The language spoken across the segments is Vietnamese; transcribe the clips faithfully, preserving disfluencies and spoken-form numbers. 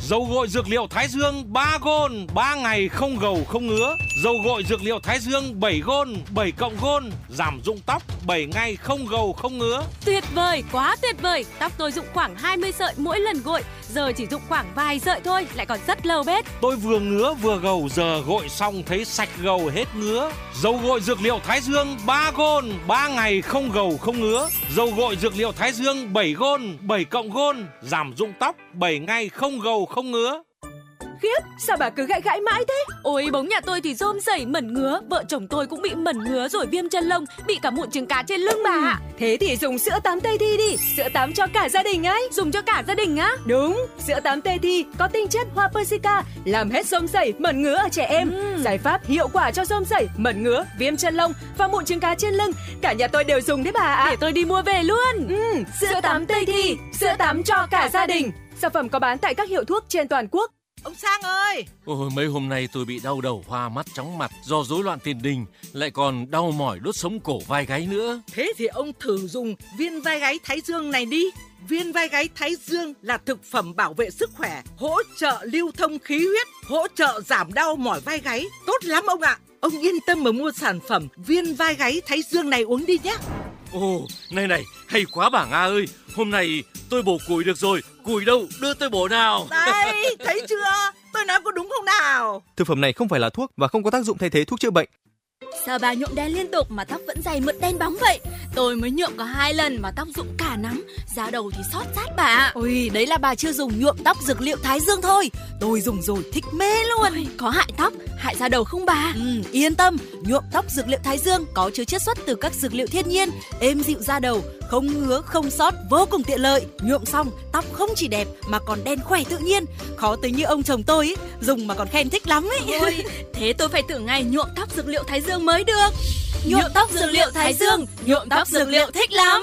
Dầu gội dược liệu Thái Dương ba gôn, ba ngày không gầu không ngứa. Dầu gội dược liệu Thái Dương bảy gôn, bảy cộng gôn, giảm rụng tóc bảy ngày không gầu không ngứa. Tuyệt vời, quá tuyệt vời. Tóc tôi rụng khoảng hai mươi sợi mỗi lần gội, giờ chỉ rụng khoảng vài sợi thôi, lại còn rất lâu bết. Tôi vừa ngứa vừa gầu, giờ gội xong thấy sạch gầu hết ngứa. Dầu gội dược liệu Thái Dương ba gôn, ba ngày không gầu không ngứa. Dầu gội dược liệu Thái Dương bảy gôn, bảy cộng gôn, giảm rụng tóc bảy ngày không gầu không ngứa. Khiếp, sao bà cứ gãi gãi mãi thế? Ôi, bóng nhà tôi thì rôm rẩy mẩn ngứa, vợ chồng tôi cũng bị mẩn ngứa rồi viêm chân lông, bị cả mụn trứng cá trên lưng bà ạ. Thế thì dùng sữa tắm Tây Thi đi, sữa tắm cho cả gia đình ấy. Dùng cho cả gia đình á? Đúng, sữa tắm Tây Thi có tinh chất hoa Persica, làm hết rôm rẩy, mẩn ngứa ở trẻ em. Ừ. Giải pháp hiệu quả cho rôm rẩy, mẩn ngứa, viêm chân lông và mụn trứng cá trên lưng. Cả nhà tôi đều dùng đấy bà ạ. Để tôi đi mua về luôn. Ừ, sữa, sữa tắm Tây Thi, sữa tắm cho cả gia đình. Sản phẩm có bán tại các hiệu thuốc trên toàn quốc. Ông Sang ơi! Ôi, mấy hôm nay tôi bị đau đầu, hoa mắt, chóng mặt do rối loạn tiền đình, lại còn đau mỏi đốt sống cổ vai gáy nữa. Thế thì ông thử dùng viên vai gáy Thái Dương này đi. Viên vai gáy Thái Dương là thực phẩm bảo vệ sức khỏe, hỗ trợ lưu thông khí huyết, hỗ trợ giảm đau mỏi vai gáy. Tốt lắm ông ạ! Ông yên tâm mà mua sản phẩm viên vai gáy Thái Dương này uống đi nhé. Ồ, này này, hay quá bà Nga ơi. Hôm nay tôi bổ củi được rồi. Củi đâu, đưa tôi bổ nào. Đấy, thấy chưa? Tôi nói có đúng không nào? Thực phẩm này không phải là thuốc và không có tác dụng thay thế thuốc chữa bệnh. Sao bà nhuộm đen liên tục mà tóc vẫn dày mượt đen bóng vậy? Tôi mới nhuộm có hai lần mà tóc rụng cả nắm, da đầu thì xót rát bà. Ôi, đấy là bà chưa dùng nhuộm tóc dược liệu Thái Dương thôi. Tôi dùng rồi thích mê luôn. Ôi, có hại tóc, hại da đầu không bà? Ừ, yên tâm, nhuộm tóc dược liệu Thái Dương có chứa chiết xuất từ các dược liệu thiên nhiên, êm dịu da đầu, không ngứa, không xót, vô cùng tiện lợi. Nhuộm xong, tóc không chỉ đẹp mà còn đen khỏe tự nhiên. Khó tính như ông chồng tôi ấy, dùng mà còn khen thích lắm ấy. Ôi, thế tôi phải thử ngay nhuộm tóc dược liệu Thái Dương mới được. Nhuộm tóc dược liệu Thái Dương, nhuộm tóc dược liệu thích lắm.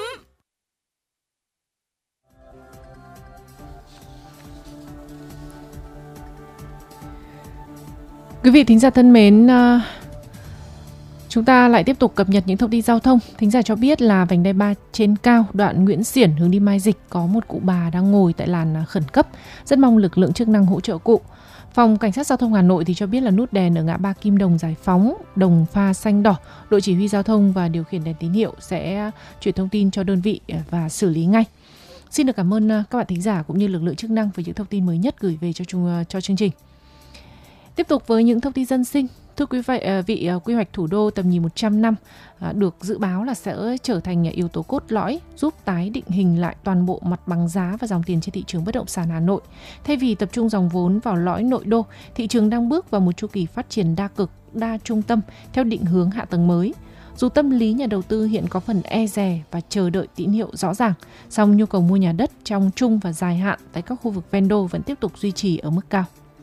Quý vị thính giả thân mến, chúng ta lại tiếp tục cập nhật những thông tin giao thông. Thính giả cho biết là vành đai ba trên cao đoạn Nguyễn Xiển hướng đi Mai Dịch có một cụ bà đang ngồi tại làn khẩn cấp. Rất mong lực lượng chức năng hỗ trợ cụ. Phòng Cảnh sát Giao thông Hà Nội thì cho biết là nút đèn ở ngã ba Kim Đồng Giải Phóng, đồng pha xanh đỏ, đội chỉ huy giao thông và điều khiển đèn tín hiệu sẽ chuyển thông tin cho đơn vị và xử lý ngay. Xin được cảm ơn các bạn thính giả cũng như lực lượng chức năng về những thông tin mới nhất gửi về cho, cho chương trình. Tiếp tục với những thông tin dân sinh. Thưa quý vị, quy hoạch thủ đô tầm nhìn một trăm năm được dự báo là sẽ trở thành yếu tố cốt lõi giúp tái định hình lại toàn bộ mặt bằng giá và dòng tiền trên thị trường bất động sản Hà Nội. Thay vì tập trung dòng vốn vào lõi nội đô, thị trường đang bước vào một chu kỳ phát triển đa cực, đa trung tâm theo định hướng hạ tầng mới. Dù tâm lý nhà đầu tư hiện có phần e dè và chờ đợi tín hiệu rõ ràng, song nhu cầu mua nhà đất trong trung và dài hạn tại các khu vực ven đô vẫn tiếp tục duy trì ở mức cao.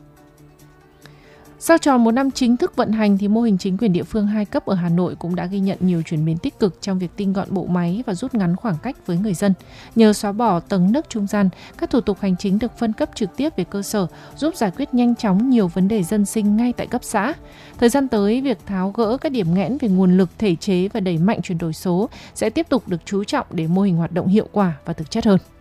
Sau tròn một năm chính thức vận hành thì mô hình chính quyền địa phương hai cấp ở Hà Nội cũng đã ghi nhận nhiều chuyển biến tích cực trong việc tinh gọn bộ máy và rút ngắn khoảng cách với người dân. Nhờ xóa bỏ tầng nấc trung gian, các thủ tục hành chính được phân cấp trực tiếp về cơ sở, giúp giải quyết nhanh chóng nhiều vấn đề dân sinh ngay tại cấp xã. Thời gian tới, việc tháo gỡ các điểm nghẽn về nguồn lực, thể chế và đẩy mạnh chuyển đổi số sẽ tiếp tục được chú trọng để mô hình hoạt động hiệu quả và thực chất hơn.